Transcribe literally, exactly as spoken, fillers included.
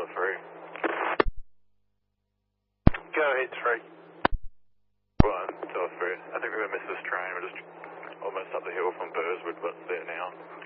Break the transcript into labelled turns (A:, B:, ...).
A: Tower three.
B: Go ahead, three.
A: One, Tower three. I think we're going to miss this train. We're just almost up the hill from Burswood, but there now.